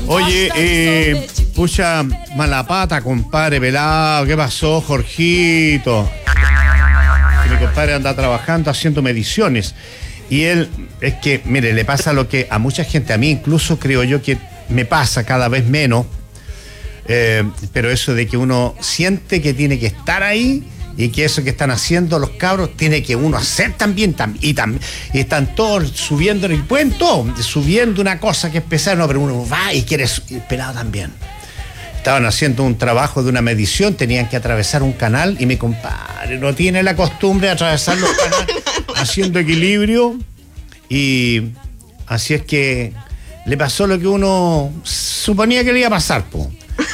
Oye, pucha, mala pata, compadre pelado. ¿Qué pasó, Jorgito? Que mi compadre anda trabajando haciendo mediciones. Y él, es que, mire, le pasa lo que a mucha gente, a mí incluso creo yo que me pasa cada vez menos. Pero eso de que uno siente que tiene que estar ahí y que eso que están haciendo los cabros tiene que uno hacer también. Y están todos subiendo en el puente, subiendo una cosa que es pesada, no, pero uno va y quiere ir pelado también. Estaban haciendo un trabajo de una medición, tenían que atravesar un canal y mi compadre no tiene la costumbre de atravesar los canales haciendo equilibrio, y así es que le pasó lo que uno suponía que le iba a pasar, po.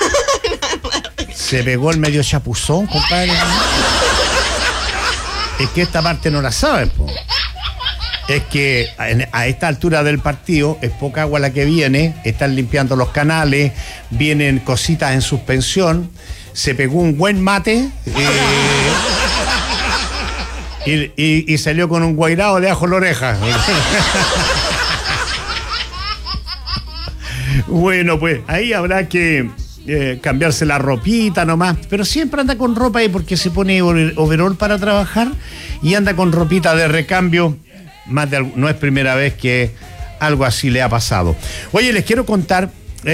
Se pegó el medio chapuzón, compadre. Es que esta parte no la saben, po. Es que a esta altura del partido es poca agua la que viene, están limpiando los canales, vienen cositas en suspensión, se pegó un buen mate y salió con un guairado de ajo en la oreja. Bueno, pues ahí habrá que cambiarse la ropita nomás, pero siempre anda con ropa ahí porque se pone overol para trabajar y anda con ropita de recambio. No es primera vez que algo así le ha pasado. Oye, les quiero contar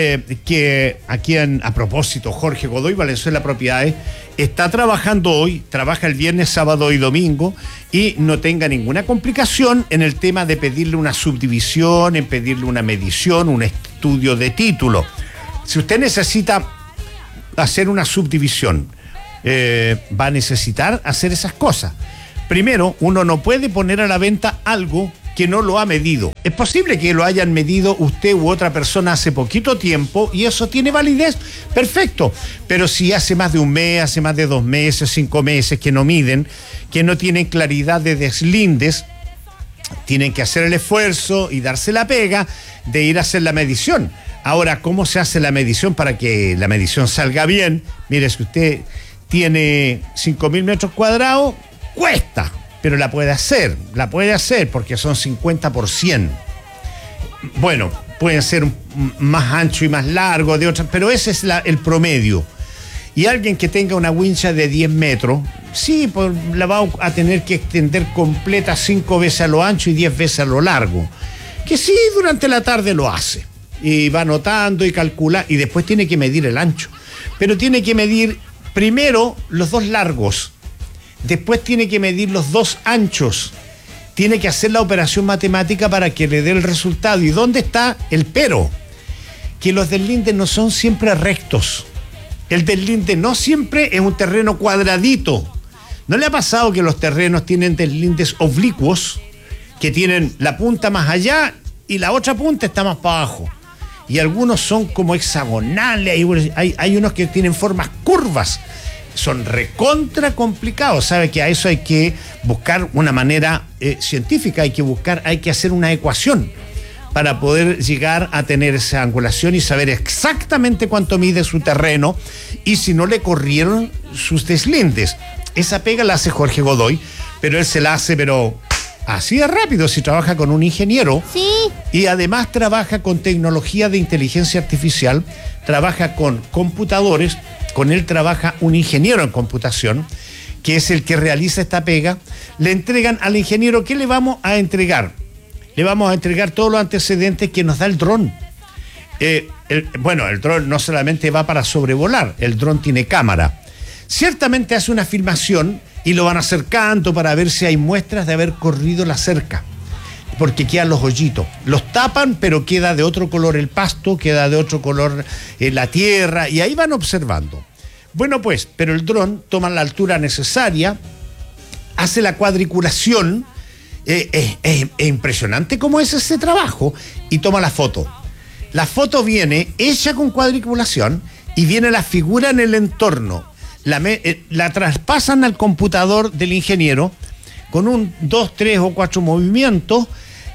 que aquí a propósito, Jorge Godoy Valenzuela Propiedades está trabajando hoy, trabaja el viernes, sábado y domingo, y no tenga ninguna complicación en el tema de pedirle una subdivisión, en pedirle una medición, un estudio de título. Si usted necesita hacer una subdivisión, va a necesitar hacer esas cosas. Primero, uno no puede poner a la venta algo que no lo ha medido. Es posible que lo hayan medido usted u otra persona hace poquito tiempo y eso tiene validez, perfecto. Pero si hace más de un mes, hace más de 2 meses, 5 meses que no miden, que no tienen claridad de deslindes, tienen que hacer el esfuerzo y darse la pega de ir a hacer la medición. Ahora, ¿cómo se hace la medición para que la medición salga bien? Mire, si usted tiene 5.000 metros cuadrados, cuesta, pero la puede hacer porque son 50 por 100. Bueno, pueden ser más ancho y más largo de otras, pero ese es el promedio. Y alguien que tenga una wincha de 10 metros, sí, pues la va a tener que extender completa 5 veces a lo ancho y 10 veces a lo largo. Que sí, durante la tarde lo hace. Y va anotando y calcula, y después tiene que medir el ancho. Pero tiene que medir primero los 2 largos. Después tiene que medir los 2 anchos. Tiene que hacer la operación matemática para que le dé el resultado. ¿Y dónde está el pero? Que los deslindes no son siempre rectos. El deslinde no siempre es un terreno cuadradito. ¿No le ha pasado que los terrenos tienen deslindes oblicuos? Que tienen la punta más allá y la otra punta está más para abajo. Y algunos son como hexagonales. Hay unos que tienen formas curvas. Son recontra complicados. Sabe que a eso hay que buscar una manera científica, hay que hacer una ecuación para poder llegar a tener esa angulación y saber exactamente cuánto mide su terreno y si no le corrieron sus deslindes. Esa pega la hace Jorge Godoy, pero él se la hace, pero así de rápido, si trabaja con un ingeniero. Sí. Y además trabaja con tecnología de inteligencia artificial, trabaja con computadores. Con él trabaja un ingeniero en computación, que es el que realiza esta pega. Le entregan al ingeniero, ¿qué le vamos a entregar? Le vamos a entregar todos los antecedentes que nos da el dron. El dron no solamente va para sobrevolar, el dron tiene cámara. Ciertamente hace una filmación y lo van acercando para ver si hay muestras de haber corrido la cerca, porque quedan los hoyitos. Los tapan, pero queda de otro color el pasto, queda de otro color la tierra, y ahí van observando. Bueno, pues, pero el dron toma la altura necesaria, hace la cuadriculación, es impresionante cómo es ese trabajo, y toma la foto. La foto viene hecha con cuadriculación y viene la figura en el entorno. La traspasan al computador del ingeniero con 2, 3 o 4 movimientos,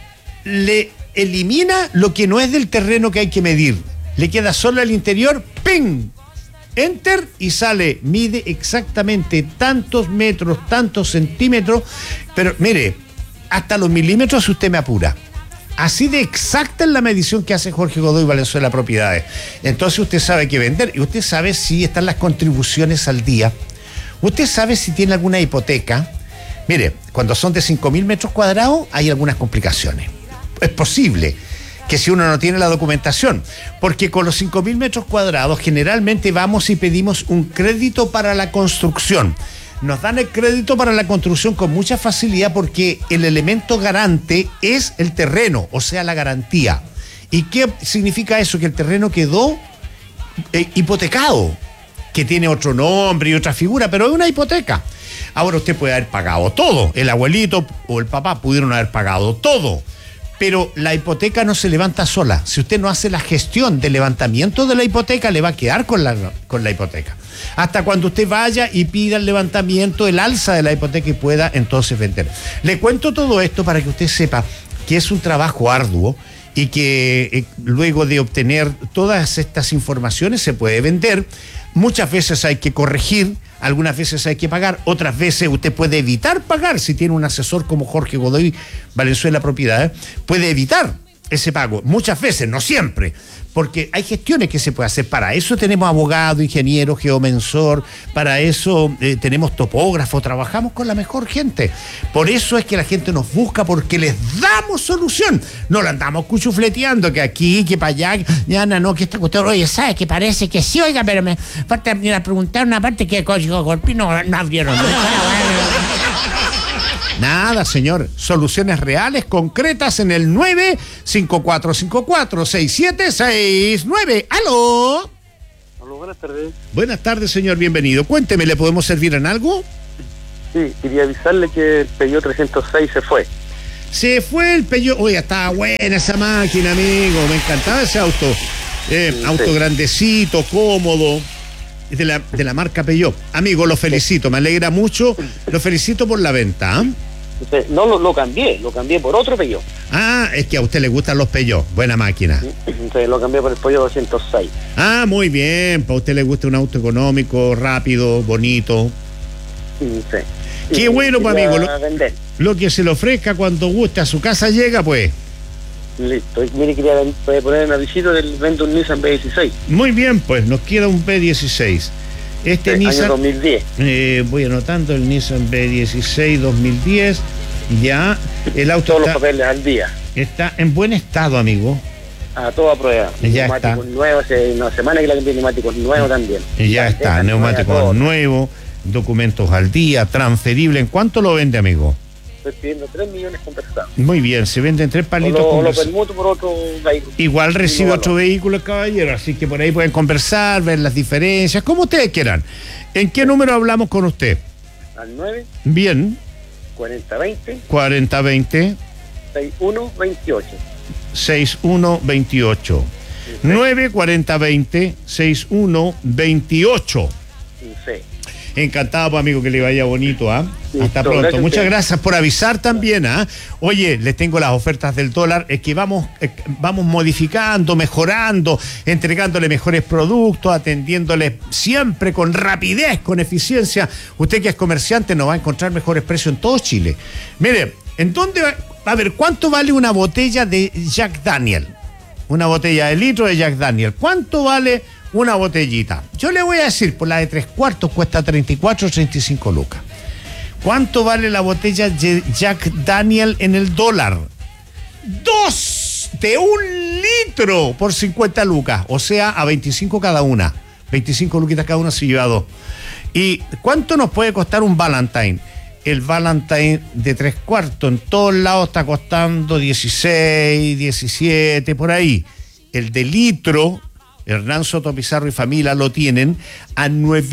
le elimina lo que no es del terreno que hay que medir. Le queda solo el interior, ¡ping! Enter y sale, mide exactamente tantos metros, tantos centímetros, pero mire, hasta los milímetros usted me apura. Así de exacta es la medición que hace Jorge Godoy Valenzuela Propiedades. Entonces usted sabe qué vender y usted sabe si están las contribuciones al día. Usted sabe si tiene alguna hipoteca. Mire, cuando son de 5.000 metros cuadrados hay algunas complicaciones. Es posible que si uno no tiene la documentación, porque con los 5.000 metros cuadrados generalmente vamos y pedimos un crédito para la construcción. Nos dan el crédito para la construcción con mucha facilidad porque el elemento garante es el terreno, o sea, la garantía. ¿Y qué significa eso? Que el terreno quedó hipotecado, que tiene otro nombre y otra figura, pero es una hipoteca. Ahora usted puede haber pagado todo, el abuelito o el papá pudieron haber pagado todo, pero la hipoteca no se levanta sola. Si usted no hace la gestión del levantamiento de la hipoteca, le va a quedar con la hipoteca. Hasta cuando usted vaya y pida el levantamiento, el alza de la hipoteca y pueda entonces vender. Le cuento todo esto para que usted sepa que es un trabajo arduo y que luego de obtener todas estas informaciones se puede vender. Muchas veces hay que corregir, algunas veces hay que pagar, otras veces usted puede evitar pagar. Si tiene un asesor como Jorge Godoy Valenzuela Propiedades, puede evitar ese pago. Muchas veces, no siempre, porque hay gestiones que se puede hacer. Para eso tenemos abogados, ingenieros, geomensor, para eso tenemos topógrafo, trabajamos con la mejor gente. Por eso es que la gente nos busca, porque les damos solución. No la andamos cuchufleteando, que aquí, que para allá, ya no, que esta cuestión, oye, ¿sabe? Que parece que sí, oiga, pero me falta preguntar una parte que el Código Corpí no abrieron. Nada, señor. Soluciones reales, concretas en el 954546769. ¡Aló! Aló, buenas tardes. Buenas tardes, señor. Bienvenido. Cuénteme, ¿le podemos servir en algo? Sí, quería avisarle que el Peugeot 306 se fue. Se fue el Peugeot. Oye, estaba buena esa máquina, amigo. Me encantaba ese auto. Auto grandecito, cómodo. De la marca Peugeot. Amigo, lo felicito. Me alegra mucho. Lo felicito por la venta, ¿eh? No, lo cambié por otro Peugeot. Ah, es que a usted le gustan los Peugeot, buena máquina. Entonces lo cambié por el Peugeot 206. Ah, muy bien, para usted le gusta un auto económico, rápido, bonito. Sí. Qué bueno, pues, amigo. Lo que se le ofrezca cuando guste, a su casa llega, pues. Listo. Mire, quería poner un avisito del vendo un Nissan B16. Muy bien, pues, nos queda un B16. Este Nissan, año 2010. Voy anotando el Nissan B16 2010. Ya, el auto todos los papeles al día. Está en buen estado, amigo. A toda prueba. Ya neumáticos nuevos, hace una semana que la cambié neumáticos nuevos también. Ya está, neumáticos nuevos, documentos al día, transferible. ¿En cuánto lo vende, amigo? Estoy pidiendo 3 millones conversados. Muy bien, se venden 3 palitos. O lo permuto por otro vehículo. Igual recibe otro vehículo el caballero, así que por ahí pueden conversar, ver las diferencias, como ustedes quieran. ¿En qué número hablamos con usted? Al 9. Bien. 4020. 6128. 6128. 94020 6128. Sí. Encantado, amigo, que le vaya bonito, ¿ah? Sí, hasta pronto. Muchas gracias por avisar también, ¿ah? Oye, les tengo las ofertas del dólar, es que vamos modificando, mejorando, entregándole mejores productos, atendiéndole siempre con rapidez, con eficiencia. Usted que es comerciante nos va a encontrar mejores precios en todo Chile. Mire, ¿en dónde va? A ver, ¿cuánto vale una botella de Jack Daniel? Una botella de litro de Jack Daniel. ¿Cuánto vale una botellita? Yo le voy a decir, por la de 3/4 cuesta 34-35 lucas. ¿Cuánto vale la botella de Jack Daniel en el dólar? 2 de 1 litro por 50 lucas, o sea, a 25 cada una. 25 luquitas cada una se lleva 2. ¿Y cuánto nos puede costar un Valentine? El Valentine de 3/4 en todos lados está costando 16, 17, por ahí. El de litro, Hernán Soto Pizarro y familia lo tienen a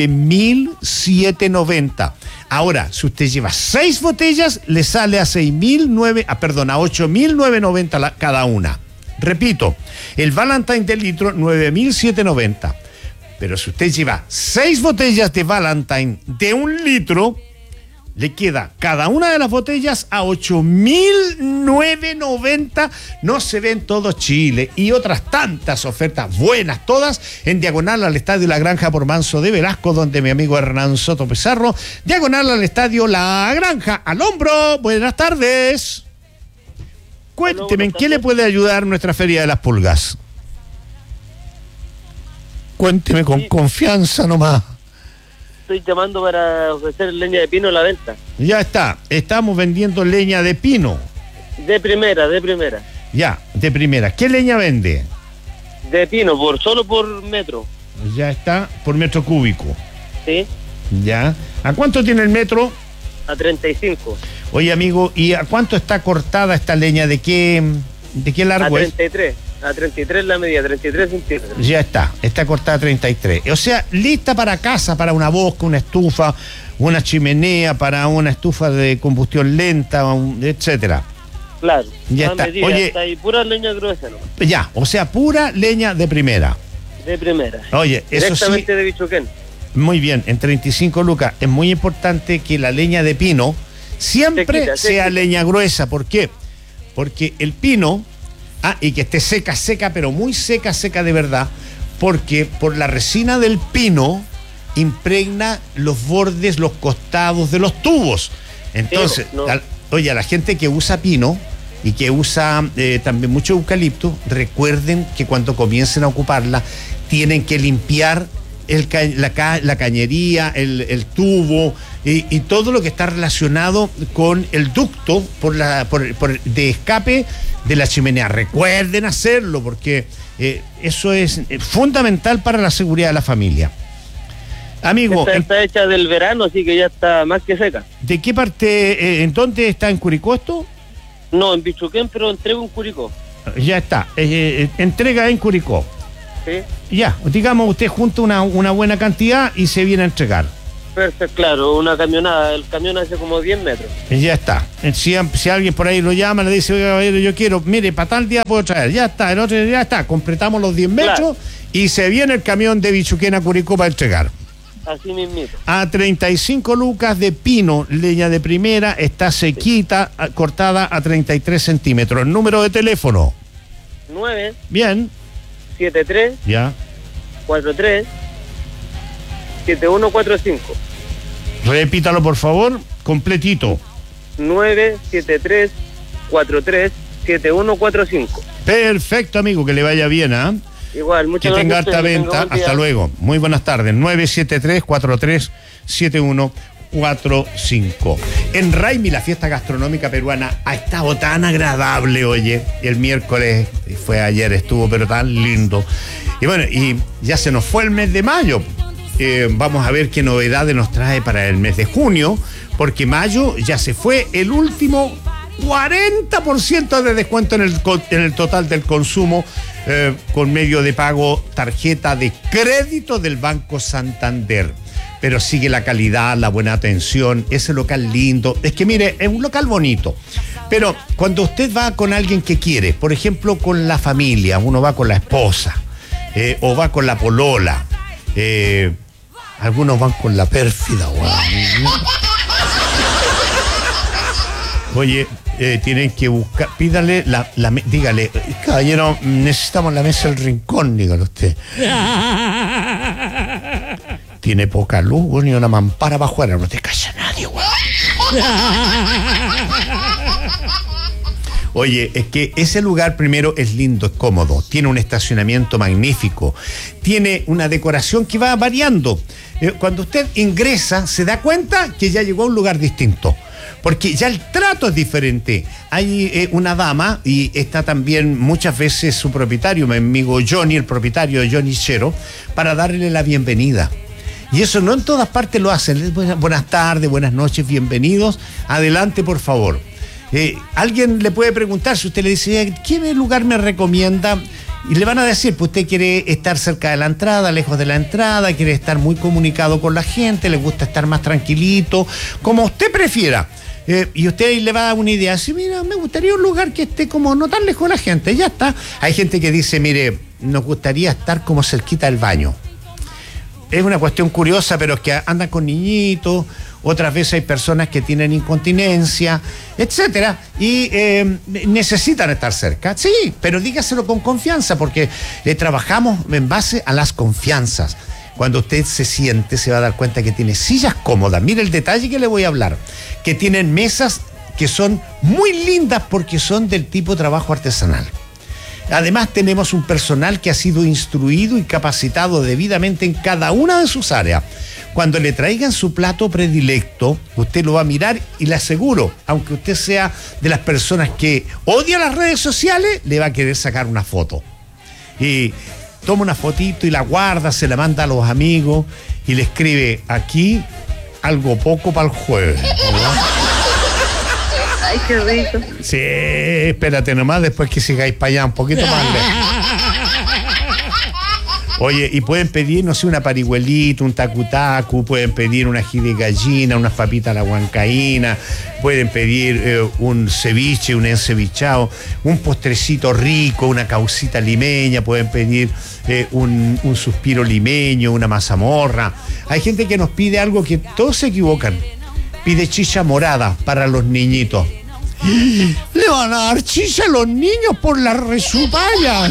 9.790. Ahora, si usted lleva 6 botellas, le sale a 8.990 cada una. Repito, el Valentine de litro, 9.790. Pero si usted lleva 6 botellas de Valentine de 1 litro, le queda cada una de las botellas a 8.990. No se ve en todo Chile. Y otras tantas ofertas buenas, todas en diagonal al Estadio La Granja por Manso de Velasco, donde mi amigo Hernán Soto Pizarro, diagonal al Estadio La Granja, al hombro. Buenas tardes. Cuénteme, ¿en qué le puede ayudar nuestra Feria de las Pulgas? Cuénteme con confianza nomás. Estoy llamando para ofrecer leña de pino a la venta. Ya está, estamos vendiendo leña de pino. De primera. Ya, de primera. ¿Qué leña vende? De pino, solo por metro. Ya está, por metro cúbico. Sí. Ya. ¿A cuánto tiene el metro? A 35. Oye, amigo, ¿y a cuánto está cortada esta leña? ¿De qué largo es? A 33 la medida, 33 centímetros. Ya está cortada a 33. O sea, lista para casa, para una bosca, una estufa, una chimenea, para una estufa de combustión lenta, etcétera. Claro. Ya está. Medida, Oye, está ahí, pura leña gruesa, ¿no? Ya, o sea, pura leña de primera. De primera. Oye, eso directamente sí, de Bichuquén. muy bien, en 35 lucas. Es muy importante que la leña de pino siempre sea leña gruesa. ¿Por qué? Porque el pino, y que esté seca, pero muy seca de verdad, porque por la resina del pino impregna los bordes, los costados de los tubos. Entonces, oye, a la gente que usa pino y que usa también mucho eucalipto, recuerden que cuando comiencen a ocuparla, tienen que limpiar la cañería, el tubo y todo lo que está relacionado con el ducto de escape de la chimenea. Recuerden hacerlo porque eso es fundamental para la seguridad de la familia. Amigo, esta está hecha del verano, así que ya está más que seca. ¿De qué parte, en dónde está, en Curicó esto? No, en Bichuquén, pero entrego en Curicó. Ya está, entrega en Curicó. Sí. Ya, digamos, usted junta una buena cantidad y se viene a entregar. Perfecto, claro, una camionada, el camión hace como 10 metros. Ya está. Si alguien por ahí lo llama, le dice, oiga, caballero, yo quiero, mire, para tal día puedo traer. Ya está, el otro día ya está, completamos los 10 metros, claro, y se viene el camión de Bichuquén a Curicó para entregar. Así mismito. A 35 lucas de pino, leña de primera, está sequita, sí, cortada a 33 centímetros. Número de teléfono. 9. Bien. 73. Ya. 43. 7145. Repítalo, por favor, completito. 973 43 7145. Perfecto, amigo, que le vaya bien, ¿ah? Igual, muchas gracias. Que tenga harta venta. Hasta luego. Muy buenas tardes. 973 43 7145. En Raimi, la fiesta gastronómica peruana ha estado tan agradable, oye. El miércoles, fue ayer, estuvo pero tan lindo. Y bueno, y ya se nos fue el mes de mayo. Vamos a ver qué novedades nos trae para el mes de junio, porque mayo ya se fue, el último 40% de descuento en el total del consumo con medio de pago tarjeta de crédito del Banco Santander. Pero sigue la calidad, la buena atención, ese local lindo. Es que mire, es un local bonito, pero cuando usted va con alguien que quiere, por ejemplo con la familia, uno va con la esposa o va con la polola, algunos van con la pérfida, oye, tienen que buscar, pídale dígale, caballero, necesitamos la mesa del rincón, dígale usted. Tiene poca luz, ni una mampara para afuera, no te calla nadie, weón. Oye, es que ese lugar primero es lindo, es cómodo, tiene un estacionamiento magnífico, tiene una decoración que va variando. Cuando usted ingresa, se da cuenta que ya llegó a un lugar distinto, porque ya el trato es diferente. Hay una dama, y está también muchas veces su propietario, mi amigo Johnny, el propietario de Johnny Chero, para darle la bienvenida. Y eso no en todas partes lo hacen. Buenas tardes, buenas noches, bienvenidos. Adelante, por favor. Alguien le puede preguntar, si usted le dice, ¿qué lugar me recomienda? Y le van a decir, pues usted quiere estar cerca de la entrada, lejos de la entrada, quiere estar muy comunicado con la gente, le gusta estar más tranquilito, como usted prefiera. Y usted le va a dar una idea, así, mira, me gustaría un lugar que esté como no tan lejos de la gente, ya está. Hay gente que dice, mire, nos gustaría estar como cerquita del baño. Es una cuestión curiosa, pero es que andan con niñitos, otras veces hay personas que tienen incontinencia, etcétera, y necesitan estar cerca. Sí, pero dígaselo con confianza, porque trabajamos en base a las confianzas. Cuando usted se siente, se va a dar cuenta que tiene sillas cómodas. Mire el detalle que le voy a hablar, que tienen mesas que son muy lindas porque son del tipo trabajo artesanal. Además, tenemos un personal que ha sido instruido y capacitado debidamente en cada una de sus áreas. Cuando le traigan su plato predilecto, usted lo va a mirar y le aseguro, aunque usted sea de las personas que odia las redes sociales, le va a querer sacar una foto. Y toma una fotito y la guarda, se la manda a los amigos y le escribe: aquí algo poco para el jueves, ¿verdad? Ay, qué rico. Sí, espérate nomás, después que sigáis para allá un poquito más lejos. Oye, y pueden pedir, no sé, una parihuelita, un tacu-tacu, pueden pedir una ají de gallina, unas papitas a la huancaína, pueden pedir un ceviche, un encevichado, un postrecito rico, una caucita limeña, pueden pedir un suspiro limeño, una mazamorra. Hay gente que nos pide algo que todos se equivocan. Pide chicha morada para los niñitos. Le van a dar chicha a los niños por las resupallas.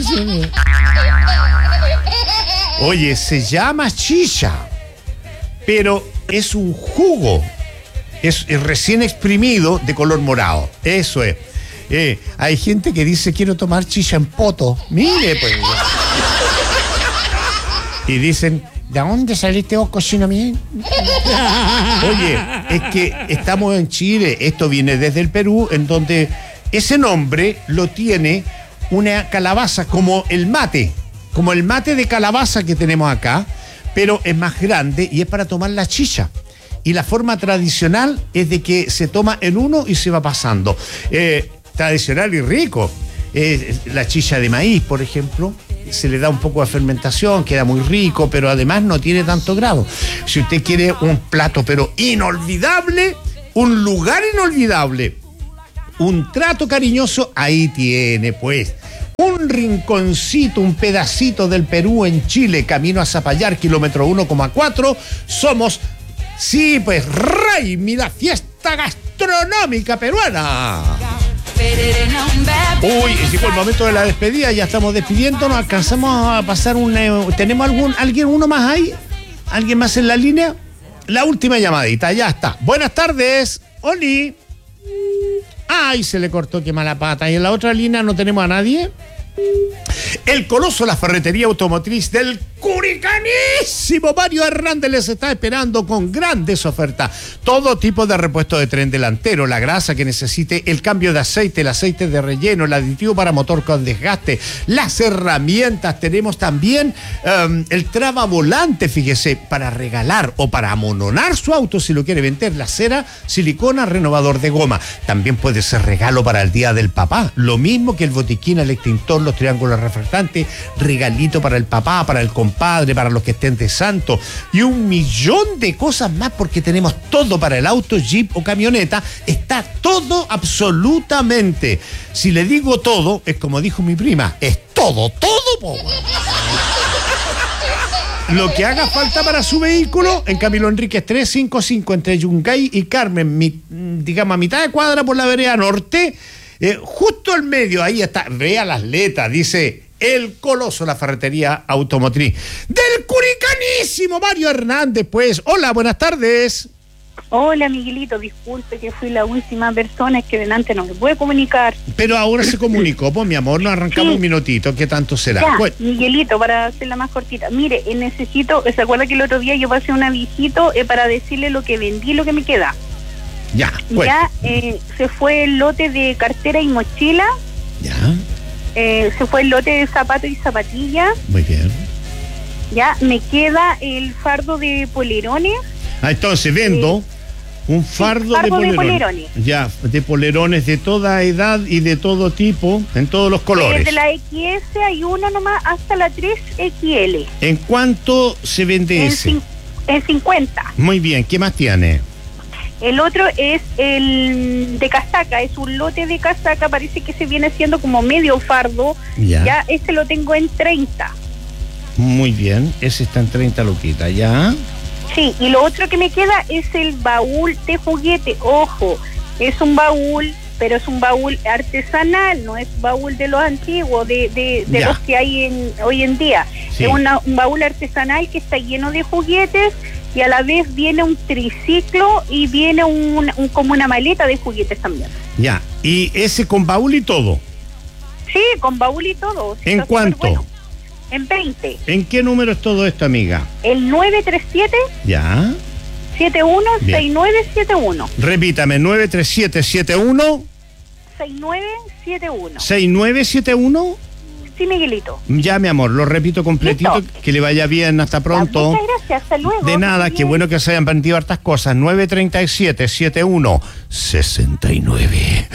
Oye, se llama chicha, pero es un jugo. Es recién exprimido de color morado. Eso es. Hay gente que dice: quiero tomar chicha en poto. Mire, pues. Y dicen: ¿de dónde saliste vos, cochino bien? Oye, es que estamos en Chile, esto viene desde el Perú, en donde ese nombre lo tiene una calabaza, como el mate de calabaza que tenemos acá, pero es más grande y es para tomar la chicha. Y la forma tradicional es de que se toma en uno y se va pasando. Tradicional y rico. La chicha de maíz, por ejemplo, se le da un poco de fermentación, queda muy rico, pero además no tiene tanto grado. Si usted quiere un plato pero inolvidable, un lugar inolvidable, un trato cariñoso, ahí tiene pues un rinconcito, un pedacito del Perú en Chile, camino a Zapallar, kilómetro 1,4. Somos, sí, pues Raimi, la fiesta gastronómica peruana. Uy, llegó el momento de la despedida, ya estamos despidiéndonos, alcanzamos a pasar ¿tenemos alguien uno más ahí? ¿Alguien más en la línea? La última llamadita, ya está. Buenas tardes, Oli. Ay, se le cortó, qué mala pata. ¿Y en la otra línea no tenemos a nadie? El Coloso, la ferretería automotriz del curicanísimo Mario Hernández, les está esperando con grandes ofertas. Todo tipo de repuesto de tren delantero, la grasa que necesite, el cambio de aceite, el aceite de relleno, el aditivo para motor con desgaste, las herramientas. Tenemos también el traba-volante, fíjese, para regalar o para amononar su auto si lo quiere vender. La cera, silicona, renovador de goma. También puede ser regalo para el Día del Papá. Lo mismo que el botiquín, el extintor, los triángulos refractantes, regalito para el papá, para el compadre, para los que estén de santo, y un millón de cosas más, porque tenemos todo para el auto, jeep o camioneta. Está todo absolutamente. Si le digo todo, es como dijo mi prima, es todo, po. Lo que haga falta para su vehículo, en Camilo Enríquez 355, entre Yungay y Carmen, digamos a mitad de cuadra por la vereda norte, justo al medio, ahí está, vea las letras, dice El Coloso, la ferretería automotriz del curicanísimo Mario Hernández. Pues, hola, buenas tardes. Hola, Miguelito, disculpe que fui la última persona, es que delante no me puede comunicar. Pero ahora se comunicó, pues mi amor, nos arrancamos un minutito, ¿qué tanto será? Ya, Bueno. Miguelito, para hacerla más cortita, mire, necesito, ¿se acuerda que el otro día yo pasé un avisito para decirle lo que vendí, lo que me queda? Ya, bueno. Ya, se fue el lote de cartera y mochila. Ya. Se fue el lote de zapatos y zapatillas. Muy bien. Ya, me queda el fardo de polerones. Ah, entonces vendo un fardo de polerones. Ya, de polerones de toda edad y de todo tipo, en todos los colores. De la XS hay uno nomás hasta la 3XL. ¿En cuánto se vende ese? En 50. Muy bien, ¿qué más tiene? El otro es el de casaca, es un lote de casaca, parece que se viene siendo como medio fardo. Ya este lo tengo en 30. Muy bien, ese está en 30 luquitas, ¿ya? Sí, y lo otro que me queda es el baúl de juguete. Ojo, es un baúl, pero es un baúl artesanal, no es baúl de los antiguos, de los que hay hoy en día. Sí. Es un baúl artesanal que está lleno de juguetes y a la vez viene un triciclo y viene como una maleta de juguetes también. Ya, y ese con baúl y todo. Sí, con baúl y todo. Sí, ¿En está cuánto? superbueno. En 20. ¿En qué número es todo esto, amiga? El 937 Ya. 716971. Repítame, 937-71 6971. 6971. Sí, Miguelito. Ya, mi amor, lo repito completito, Listo. que le vaya bien, hasta pronto. Muchas gracias, hasta luego. De nada, qué bueno que se hayan aprendido hartas cosas. 937-71-69.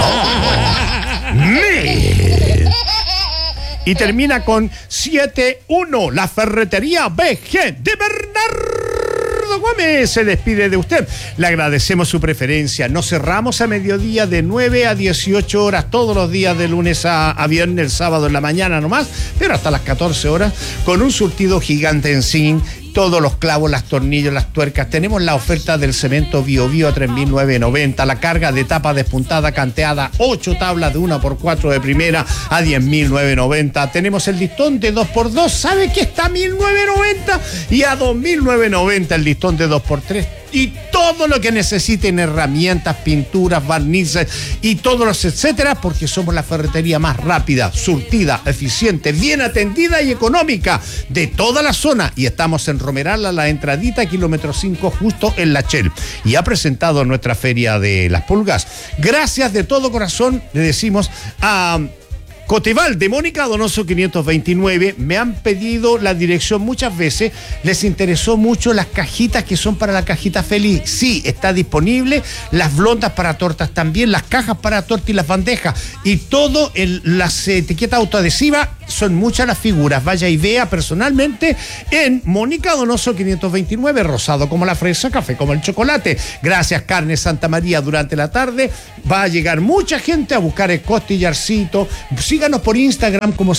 Y termina con 71, la ferretería BG de Bernardo Gómez se despide de usted. Le agradecemos su preferencia. Nos cerramos a mediodía de 9 a 18 horas todos los días de lunes a viernes, el sábado en la mañana nomás, pero hasta las 14 horas con un surtido gigante en zinc. Todos los clavos, las tornillos, las tuercas. Tenemos la oferta del cemento Bio Bio a 3.990. La carga de tapa despuntada, canteada, 8 tablas de 1x4 de primera a 10.990. Tenemos el listón de 2x2. ¿Sabe que está a 1.990? Y a 2.990 el listón de 2x3. Y todo lo que necesiten, herramientas, pinturas, barnices y todos los etcétera, porque somos la ferretería más rápida, surtida, eficiente, bien atendida y económica de toda la zona. Y estamos en Romeral, a la entradita, kilómetro 5, justo en La Chel. Y ha presentado nuestra Feria de las Pulgas. Gracias de todo corazón, le decimos a Coteval de Mónica Donoso 529. Me han pedido la dirección muchas veces. Les interesó mucho las cajitas que son para la cajita feliz. Sí, está disponible. Las blondas para tortas también. Las cajas para tortas y las bandejas. Y todo las etiquetas autoadhesivas. Son muchas las figuras. Vaya y vea personalmente en Mónica Donoso 529. Rosado como la fresa, café como el chocolate. Gracias, Carne Santa María. Durante la tarde va a llegar mucha gente a buscar el costillarcito. Síganos por Instagram como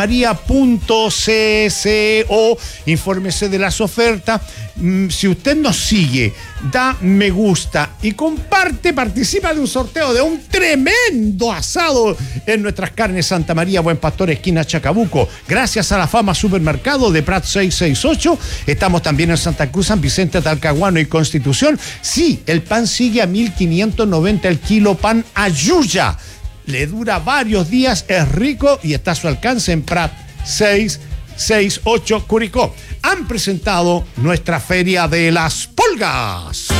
santamaria.cco. Infórmese de las ofertas. Si usted nos sigue, da me gusta y comparte, participa de un sorteo de un tremendo asado en nuestras Carnes Santa María, Buen Pastor, esquina Chacabuco. Gracias a la Fama Supermercado de Prat 668. Estamos también en Santa Cruz, San Vicente, Talcahuano y Constitución. Sí, el pan sigue a 1.590 el kilo, pan Ayuya. Le dura varios días, es rico y está a su alcance en Prat 668 Curicó. Han presentado nuestra Feria de las Pulgas.